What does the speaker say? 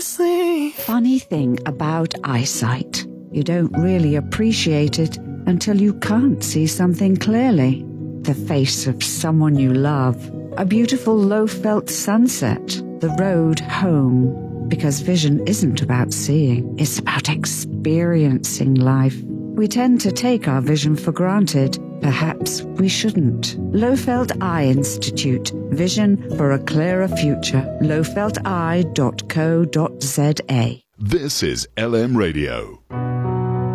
Funny thing about eyesight, you don't really appreciate it until you can't see something clearly. The face of someone you love, a beautiful low-felt sunset, the road home. Because vision isn't about seeing, it's about experiencing life. We tend to take our vision for granted. Perhaps we shouldn't. Lowfelt Eye Institute. Vision for a clearer future. lowfelteye.co.za. This is LM Radio.